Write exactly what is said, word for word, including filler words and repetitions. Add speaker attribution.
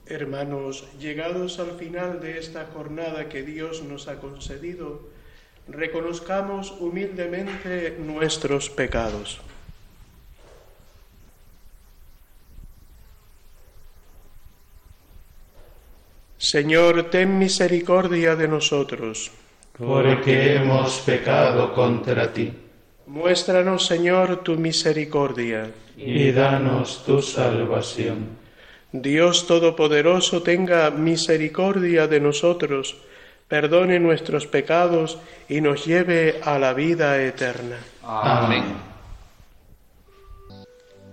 Speaker 1: Hermanos, llegados al final de esta jornada que Dios nos ha concedido, reconozcamos humildemente nuestros pecados. Señor, ten misericordia de nosotros,
Speaker 2: porque hemos pecado contra ti.
Speaker 1: Muéstranos, Señor, tu misericordia,
Speaker 2: y danos tu salvación.
Speaker 1: Dios Todopoderoso, tenga misericordia de nosotros, perdone nuestros pecados y nos lleve a la vida eterna.
Speaker 2: Amén.